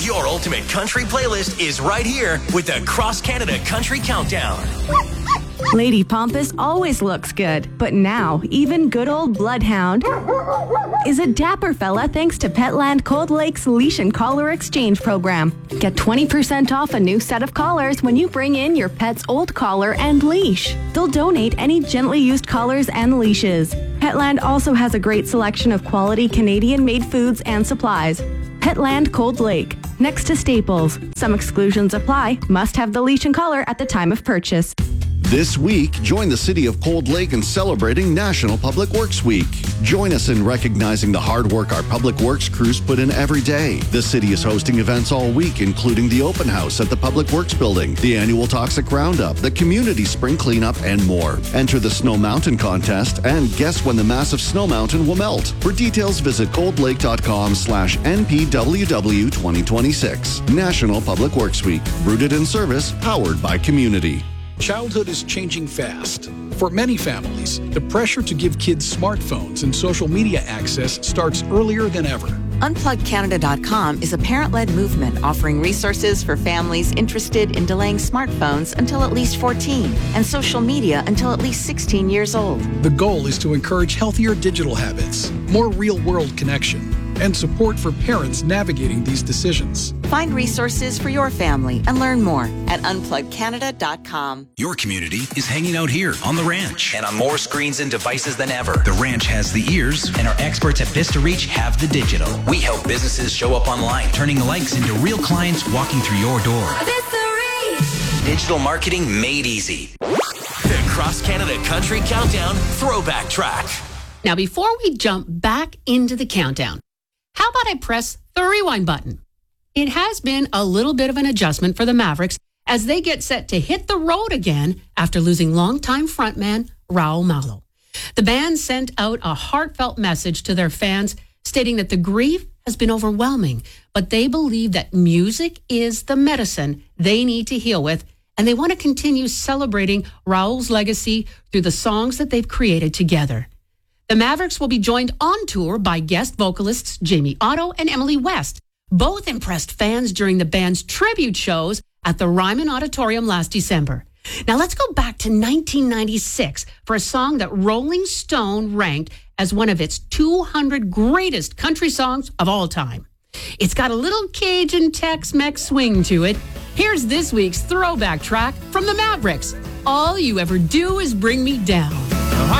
Your ultimate country playlist is right here with the Cross Canada Country Countdown. Lady Pompous always looks good, but now even good old Bloodhound is a dapper fella thanks to Petland Cold Lake's Leash and Collar Exchange program. Get 20% off a new set of collars when you bring in your pet's old collar and leash. They'll donate any gently used collars and leashes. Petland also has a great selection of quality Canadian-made foods and supplies. Petland Cold Lake, next to Staples. Some exclusions apply. Must have the leash and collar at the time of purchase. This week, join the City of Cold Lake in celebrating National Public Works Week. Join us in recognizing the hard work our public works crews put in every day. The city is hosting events all week, including the open house at the Public Works Building, the annual Toxic Roundup, the community spring cleanup, and more. Enter the Snow Mountain contest and guess when the massive snow mountain will melt. For details, visit coldlake.com/NPWW 2026. National Public Works Week. Rooted in service, powered by community. Childhood is changing fast. For many families, the pressure to give kids smartphones and social media access starts earlier than ever. UnplugCanada.com is a parent-led movement offering resources for families interested in delaying smartphones until at least 14 and social media until at least 16 years old. The goal is to encourage healthier digital habits, more real-world connection, and support for parents navigating these decisions. Find resources for your family and learn more at UnplugCanada.com. Your community is hanging out here on the ranch. And on more screens and devices than ever. The ranch has the ears, And our experts at Vista Reach have the digital. We help businesses show up online. turning likes into real clients walking through your door. Digital marketing made easy. The Cross Canada Country Countdown Throwback Track. Now, before we jump back into the countdown, how about I press the rewind button? It has been a little bit of an adjustment for the Mavericks as they get set to hit the road again after losing longtime frontman Raul Malo. The band sent out a heartfelt message to their fans stating that the grief has been overwhelming, but they believe that music is the medicine they need to heal with, and they want to continue celebrating Raul's legacy through the songs that they've created together. The Mavericks will be joined on tour by guest vocalists Jamie Otto and Emily West. Both impressed fans during the band's tribute shows at the Ryman Auditorium last December. Now let's go back to 1996 for a song that Rolling Stone ranked as one of its 200 greatest country songs of all time. It's got a little Cajun Tex-Mex swing to it. Here's this week's throwback track from the Mavericks. All You Ever Do Is Bring Me Down.